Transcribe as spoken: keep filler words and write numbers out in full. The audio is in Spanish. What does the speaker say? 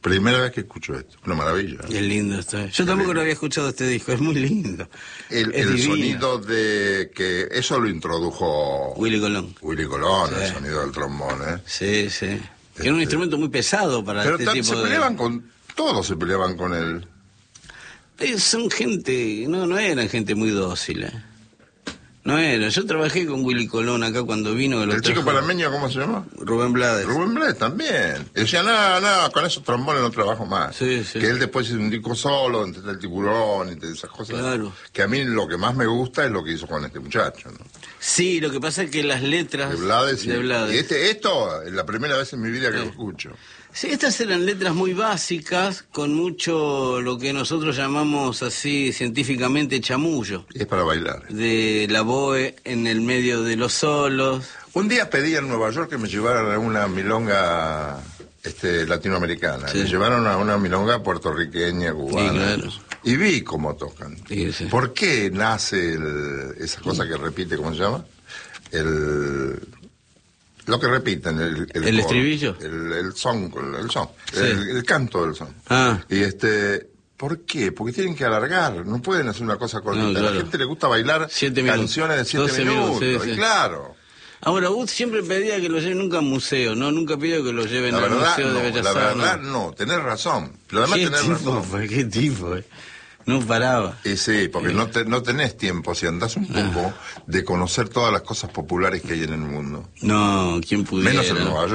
Primera vez que escucho esto, una maravilla. Qué lindo está. Yo tampoco lo había escuchado este disco, es muy lindo. El, es el divino. sonido de que eso lo introdujo Willy Colón. Willy Colón, Sí. el sonido del trombón, ¿eh? Sí, sí. Este... Era un instrumento muy pesado para Pero este tal, tipo se de... peleaban con, todos se peleaban con él. Eh, son gente, no, no eran gente muy dócil, ¿eh? No era. Yo trabajé con Willy Colón acá cuando vino. Que lo ¿El chico trajo... panameño cómo se llama? Rubén Blades. Rubén Blades también. Y decía, no, no, con esos trombones no trabajo más. Sí, sí. Que él después hizo un disco solo, entre el tiburón y esas cosas. Claro. Que a mí lo que más me gusta es lo que hizo con este muchacho, ¿no? Sí, lo que pasa es que las letras... De Blades. de Y, Blades. y este, esto es la primera vez en mi vida que Sí. lo escucho. Sí, estas eran letras muy básicas, con mucho lo que nosotros llamamos así científicamente chamullo. Y es para bailar. De la boe en el medio de los solos. Un día pedí en Nueva York que me llevaran a una milonga este, latinoamericana. Sí. Me llevaron a una milonga puertorriqueña, cubana. Sí, claro. Y vi cómo tocan. Sí, sí. ¿Por qué nace el, esa cosa que repite, ¿cómo se llama? El... Lo que repiten, el... ¿El, ¿El coro, estribillo? El, el son, el son, Sí. el, el canto del son. Ah. Y este... ¿Por qué? Porque tienen que alargar, no pueden hacer una cosa cortita. No, claro. A la gente le gusta bailar Siete minutos. canciones de siete doce minutos, minutos, sí, y sí. claro. Ahora, Wood siempre pedía que lo lleven nunca a museo, ¿no? Nunca pidió que lo lleven La al verdad, Museo no, de Bellas la Artes. verdad no, tenés razón. Pero además ¿Qué tenés tipo razón. fue? ¿Qué tipo, eh? No paraba. Y sí, porque no, te, no tenés tiempo, si andás un poco, de conocer todas las cosas populares que hay en el mundo. No, ¿quién pudiera? Menos en Nueva York.